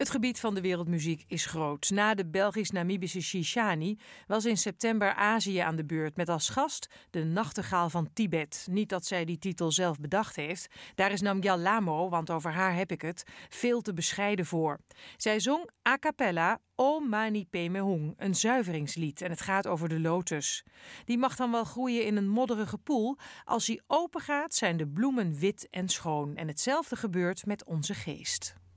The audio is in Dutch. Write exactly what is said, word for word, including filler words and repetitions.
Het gebied van de wereldmuziek is groot. Na de Belgisch-Namibische Shishani was in september Azië aan de beurt met als gast de nachtegaal van Tibet. Niet dat zij die titel zelf bedacht heeft. Daar is Namgyal Lamo, want over haar heb ik het, veel te bescheiden voor. Zij zong a cappella O Mani Padme Hung, een zuiveringslied, en het gaat over de lotus. Die mag dan wel groeien in een modderige poel. Als die open gaat, zijn de bloemen wit en schoon. En hetzelfde gebeurt met onze geest.